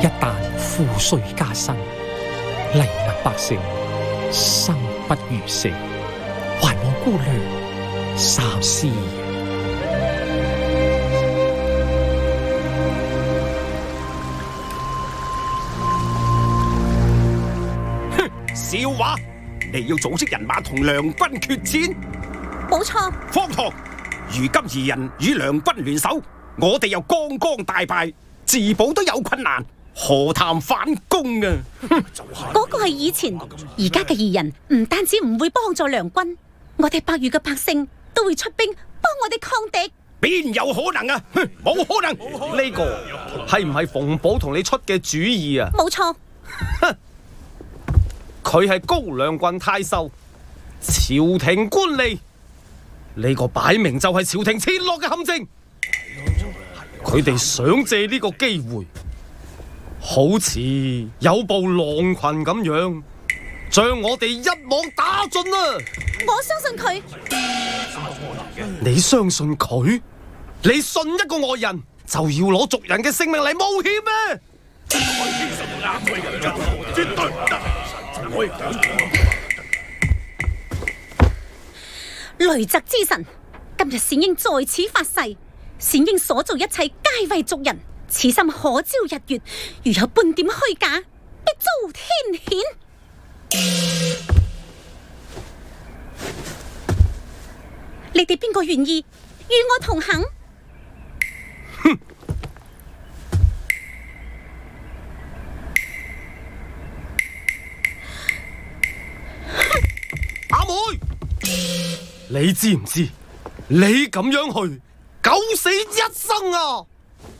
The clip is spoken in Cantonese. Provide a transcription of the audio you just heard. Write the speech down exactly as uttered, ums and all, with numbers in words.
一旦賦稅加薪，黎民百姓生不如死，還望姑娘三思。 笑話！你要組織人馬同梁軍決戰？ 冇錯。 荒唐！如今二人與梁軍聯手，我哋又剛剛大敗，自保都有困難，何談反攻啊？ 嗰個係以前，而家嘅二人唔單止唔會幫助梁軍，我哋百餘嘅百姓都會出兵幫我哋抗敵。 邊有可能啊？冇可能！ 呢個係唔係馮保同你出嘅主意啊？ 冇錯。 佢係高梁郡太守，朝廷官吏，呢個擺明就係朝廷設落嘅陷阱。佢哋想借呢個機會，好似有部狼群咁樣，將我哋一網打盡啊！ 我相信佢。 你相信佢？你信一個外人就要攞族人嘅性命嚟冒險咩？ 絕對唔得！ 雷澤之神，今日善英在此發誓，善英所做一切皆為族人，此心可昭日月，如有半點虛假，必遭天譴。你哋邊個願意與我同行？ 哼！阿妹，你知唔知？你咁樣去，九死一生啊！